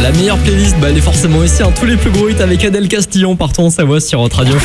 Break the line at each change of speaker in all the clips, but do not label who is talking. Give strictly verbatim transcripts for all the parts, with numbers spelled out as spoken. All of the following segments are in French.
La meilleure playlist, bah elle est forcément ici, hein. Tous les plus gros hits avec Adèle Castillon, partons en Savoie sur Hot Radio.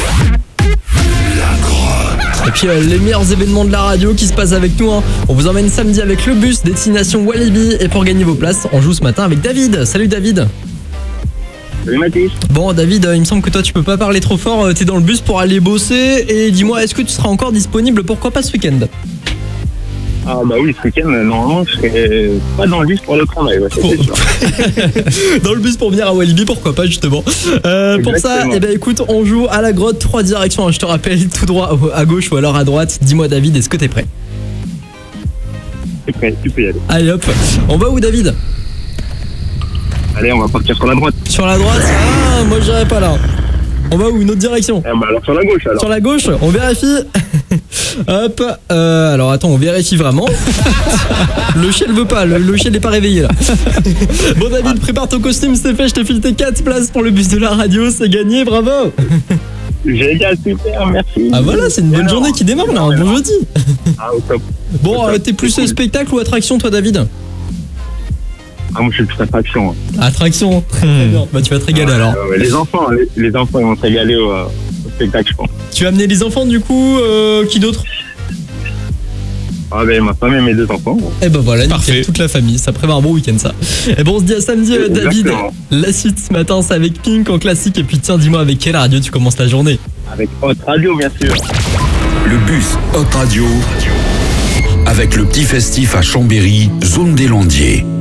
Et puis euh, les meilleurs événements de la radio qui se passent avec nous, hein. On vous emmène samedi avec le bus destination Walibi. Et pour gagner vos places, on joue ce matin avec David. Salut David.
Salut Mathis.
Bon David, il me semble que toi tu peux pas parler trop fort, t'es dans le bus pour aller bosser. Et dis-moi, est-ce que tu seras encore disponible, pourquoi pas ce week-end?
Ah bah oui, ce week-end, normalement, je serai pas dans le bus pour le travail, ouais, c'est sûr.
Dans le bus pour venir à Walibi, pourquoi pas justement. euh, Pour ça, eh ben, écoute, on joue à la grotte, trois directions, je te rappelle, tout droit à gauche ou alors à droite. Dis-moi David, est-ce que t'es prêt?
T'es prêt, tu peux y aller.
Allez hop, on va où David?
Allez, on va partir sur la droite.
Sur la droite? Ah, moi j'irai pas là. On va où? Une autre direction?
Eh bah alors sur la gauche alors.
Sur la gauche, on vérifie. Hop, euh, alors attends, on vérifie vraiment. Le chien veut pas, le, le chien n'est pas réveillé là. Bon David, prépare ton costume, c'est fait, je te file tes quatre places pour le bus de la radio, c'est gagné, bravo.
Génial, super, merci.
Ah voilà, c'est une bonne journée qui démarre là, un bon jeudi.
Ah au top.
Bon, euh, t'es plus
cool.
Spectacle ou attraction toi David?
Ah moi je suis plus attraction. Hein.
Attraction, très bien, bah tu vas te régaler alors.
Euh, ouais, les enfants, les, les enfants ils vont se régaler au, au spectacle je pense.
Tu vas amener les enfants du coup, euh, qui d'autre?
Ah ben ma femme et mes deux enfants.
Et ben voilà,
parfait.
nickel, toute la famille, ça prévoit un bon week-end ça. Et bon, on se dit à samedi euh, David.
Exactement.
La suite ce matin c'est avec Pink en classique. Et puis tiens, dis-moi avec quelle radio tu commences la journée?
Avec Hot Radio bien sûr.
Le bus Hot Radio avec le petit festif à Chambéry, zone des Landiers.